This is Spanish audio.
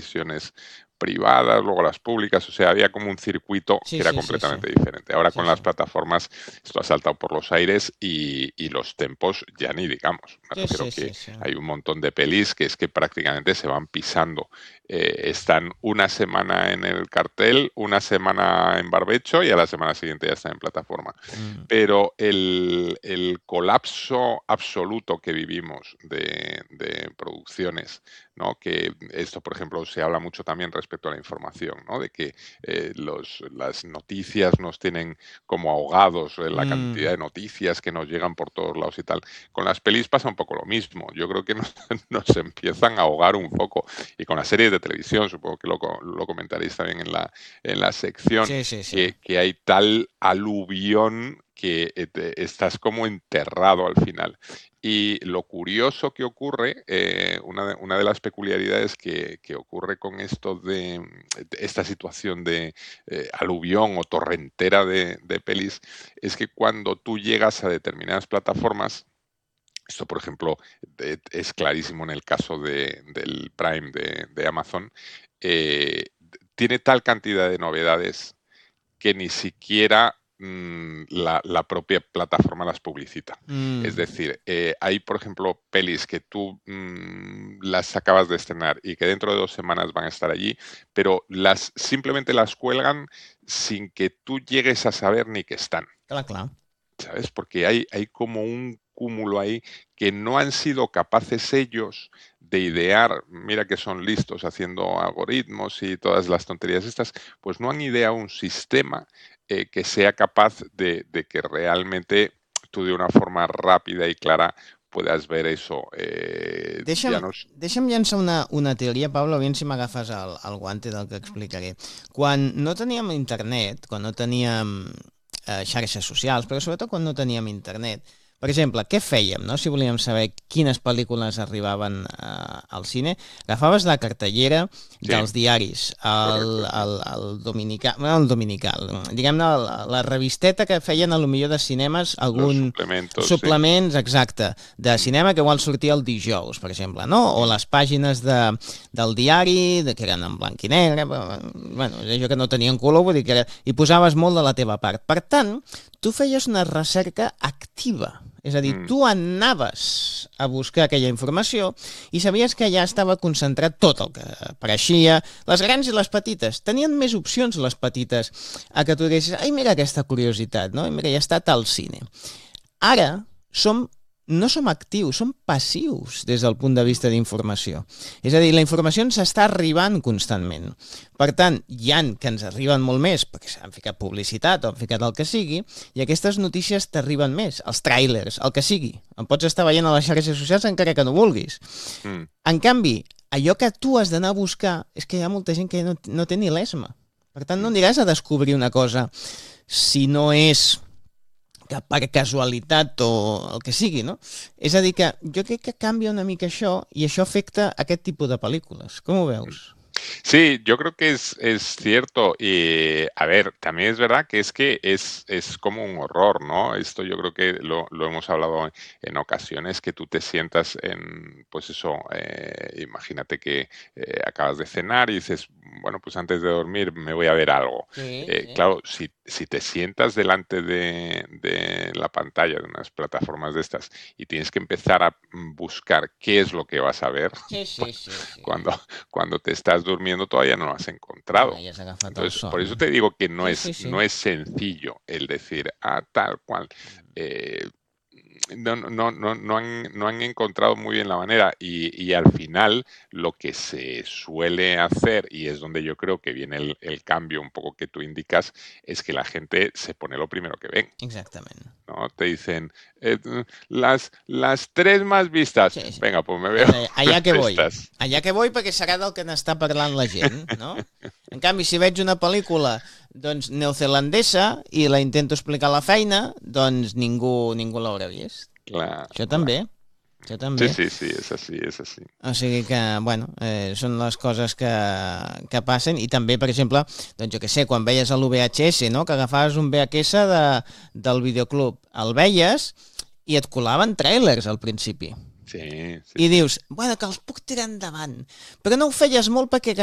televisiones privadas, luego las públicas, o sea, había como un circuito que Sí, era sí, sí, sí. completamente diferente. Ahora Sí, con sí. las plataformas esto ha saltado por los aires y los tempos ya ni digamos. Me Sí, refiero sí, que sí, sí. hay un montón de pelis que es que prácticamente se van pisando. Están una semana en el cartel, una semana en barbecho y a la semana siguiente ya están en plataforma. Mm. Pero el colapso absoluto que vivimos de producciones, ¿no? Que esto, por ejemplo, se habla mucho también respecto a la información, ¿no? De que las noticias nos tienen como ahogados, la cantidad Mm. de noticias que nos llegan por todos lados y tal. Con las pelis pasa un poco lo mismo. Yo creo que nos empiezan a ahogar un poco. Y con las series de televisión, supongo que lo comentaréis también en la sección, Sí, sí, sí. que hay tal aluvión que estás como enterrado al final. Y lo curioso que ocurre, una de las peculiaridades que ocurre con esto de esta situación de aluvión o torrentera de pelis, es que cuando tú llegas a determinadas plataformas, esto por ejemplo es clarísimo en el caso del Prime de Amazon, tiene tal cantidad de novedades que ni siquiera la propia plataforma las publicita. Es Mm. decir, hay, por ejemplo, pelis que tú las acabas de estrenar y que dentro de 2 semanas van a estar allí, pero simplemente las cuelgan sin que tú llegues a saber ni que están. Clar, clar. ¿Sabes? Porque hay como un cúmulo ahí que no han sido capaces ellos de idear, mira que son listos haciendo algoritmos y todas las tonterías estas, pues no han ideado un sistema que sea capaz de que realmente tú de una forma rápida y clara puedas ver eso. Deixa'm, Ya no es... deixa'm llançar una teoria, Pablo, aviam si m'agafes el guante del que explicaré. Quan no teníem internet, quan no teníem xarxes socials, però sobretot quan no teníem internet, per exemple, què fèiem, no? Si volíem saber quines pel·lícules arribaven al cine, agafaves la cartellera Sí, dels diaris, correcto, sí. el dominical, diguem-ne la revisteta que feien a lo millor de cinemes, Los algun suplementos, sí. suplements, exacte, de Mm, cinema que igual sortia el dijous, per exemple, no? O mm, les pàgines del diari, que eren en blanc i negre, bueno, allò que no tenien color, vull dir que i posaves molt de la teva part. Per tant, tu feies una recerca activa, és a dir, mm. tu anaves a buscar aquella informació i sabies que allà estava concentrat tot el que apareixia, les grans i les petites. Tenien més opcions les petites a que tu diguessis, ai, mira aquesta curiositat, no? I mira, ja ha estat al cine. Ara no som actius, som passius des del punt de vista d'informació. És a dir, la informació ens està arribant constantment. Per tant, hi han que ens arriben molt més perquè s'han ficat publicitat o han ficat el que sigui, i aquestes notícies t'arriben més, els tràilers, el que sigui. En pots estar veient a les xarxes socials encara que no vulguis. Mm. En canvi, allò que tu has d'anar a buscar és que hi ha molta gent que no té ni l'esma. Per tant, no Mm. aniràs a descobrir una cosa si no és que per casualitat o el que sigui, no? És a dir, que jo crec que canvia una mica això i això afecta aquest tipus de pel·lícules. Com ho veus? Sí, yo creo que es cierto. Y a ver, también es verdad que es como un horror, ¿no? Esto yo creo que lo hemos hablado en ocasiones, que tú te sientas en, pues eso, imagínate que acabas de cenar y dices, bueno, pues antes de dormir me voy a ver algo. Sí, sí. Claro, si te sientas delante de la pantalla de unas plataformas de estas y tienes que empezar a buscar qué es lo que vas a ver, Sí, sí, sí, sí. cuando cuando te estás durmiendo todavía no lo has Clar, encontrado. ja has agafat el Entonces, por son. eso te digo que Sí, sí, sí. no es sencillo el decir, tal cual. Eh, no han encontrado muy bien la manera y al final lo que se suele hacer, y es donde yo creo que viene el cambio un poco que tú indicas, es que la gente se pone lo primero que ven. Exactament. ¿No? Te dicen, las tres más vistas. Sí, sí. Venga, pues me veo És allà que voy. estas. Allà que voy perquè serà del que n'està parlant la gent, no? En canvi, si veig una pel·lícula doncs, neozelandesa i la intento explicar a la feina, doncs ningú l'haurà vist. Claro, Això claro. també. Això Sí, també. sí, sí, es así, es así. O sigui que, bueno, són les coses que passen i també, per exemple, doncs jo que sé, quan veies l'UVHS, no? Que agafaves un VHS del videoclub, el veies i et colaven tràilers al principi. Sí, sí, I sí. dius, bueno, que els puc tirar endavant. Però no ho feies molt perquè